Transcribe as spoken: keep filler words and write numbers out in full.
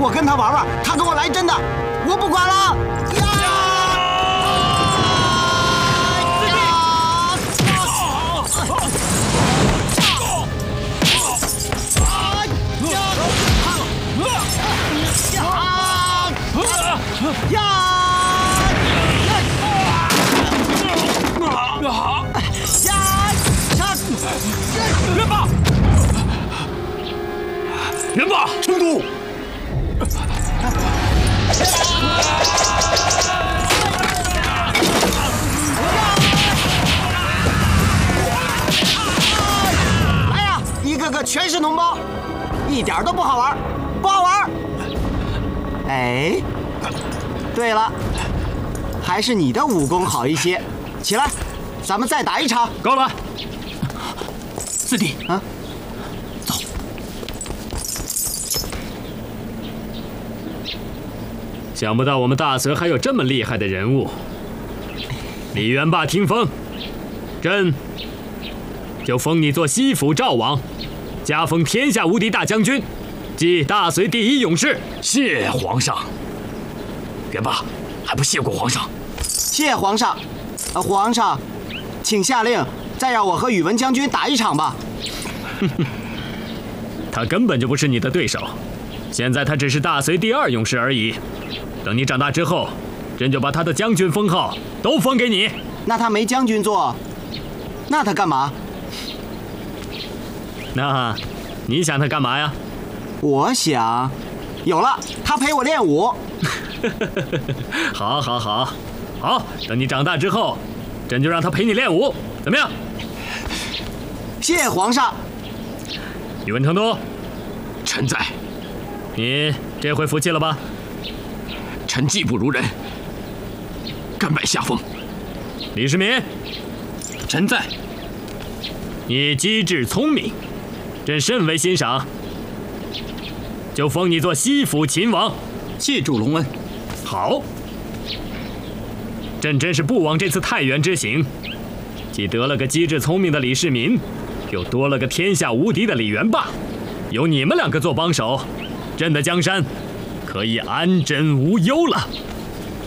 我跟他玩玩，他跟我来真的，我不管了。呀！呀！ 元霸，元霸， 成都。 来呀，一个个全是脓包，一点都不好玩，不好玩。哎，对了，还是你的武功好一些。起来，咱们再打一场。 够了。四弟啊， 走。想不到我们大隋还有这么厉害的人物。李元霸听封，朕就封你做西府赵王，加封天下无敌大将军，即大隋第一勇士。 谢皇上。元霸还不谢过皇上？ 谢皇上。呃，皇上，请下令再让我和宇文将军打一场吧。 他根本就不是你的对手，现在他只是大隋第二勇士而已。等你长大之后，朕就把他的将军封号都封给你。 那他没将军做，那他干嘛？ 那，你想他干嘛呀？ 我想，有了，他陪我练武。 好，好，好，好，等你长大之后，朕就让他陪你练武，怎么样？ 谢皇上。 宇文成都， 臣在。 你这回服气了吧？ 臣技不如人，甘拜下风。 李世民， 臣在。 你机智聪明，朕甚为欣赏，就封你做西府秦王。 谢主隆恩。 好，朕真是不枉这次太原之行，既得了个机智聪明的李世民，又多了个天下无敌的李元霸，有你们两个做帮手，朕的江山可以安枕无忧了。